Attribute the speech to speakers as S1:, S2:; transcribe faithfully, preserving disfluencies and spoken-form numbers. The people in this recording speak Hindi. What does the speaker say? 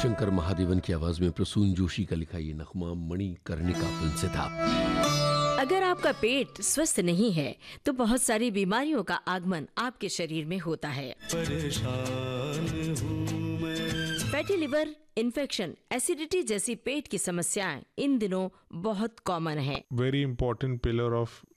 S1: शंकर महादेवन की आवाज में प्रसून जोशी का लिखा ये नगमा मणिकर्णिका फिल्म से था।
S2: अगर आपका पेट स्वस्थ नहीं है तो बहुत सारी बीमारियों का आगमन आपके शरीर में होता है।
S3: परेशान हूँ मैं।
S2: फैटी लिवर, इन्फेक्शन, एसिडिटी जैसी पेट की समस्याएं इन दिनों बहुत कॉमन है।
S4: Very important pillar of